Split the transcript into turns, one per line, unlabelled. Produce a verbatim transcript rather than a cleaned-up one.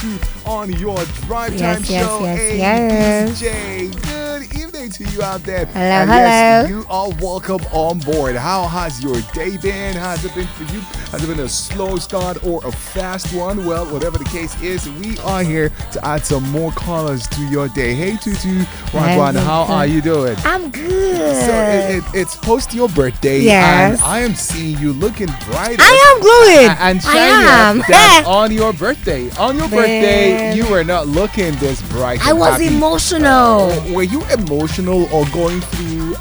Tutu on your drive
Yes,
time
yes,
show.
yes,
Hey,
yes.
D J, good evening to you out there.
Hello,
and
hello.
Yes, you are welcome on board. How has your day been? Has it been for you? Has it been a slow start or a fast one? Well, whatever the case is, we are here to add some more colors to your day. Hey, Tutu, Wagwan, how are you doing?
I'm good.
So it, it, it's post your birthday,
Yes.
and I am seeing you looking brighter.
I am glowing.
a- and
I
shinier
am.
than on your birthday. On your birthday,
Man.
you were not looking this bright.
I
and
was
happy.
emotional.
Were you emotional or going through